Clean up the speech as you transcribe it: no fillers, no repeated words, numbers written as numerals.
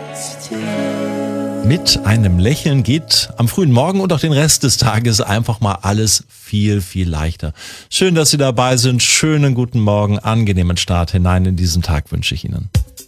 Mit einem Lächeln geht am frühen Morgen und auch den Rest des Tages einfach mal alles viel, viel leichter. Schön, dass Sie dabei sind. Schönen guten Morgen, angenehmen Start hinein in diesen Tag wünsche ich Ihnen.